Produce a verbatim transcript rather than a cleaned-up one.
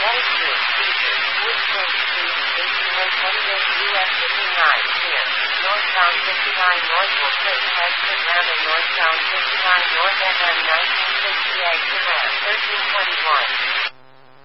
That is true. Features. Woodbridge Street, eighteen twenty-eight U S fifty-nine, here. Northbound fifty-nine North Woodbridge Exit Ramble Northbound fifty-nine North F M nineteen sixty-eight Command thirteen twenty-one.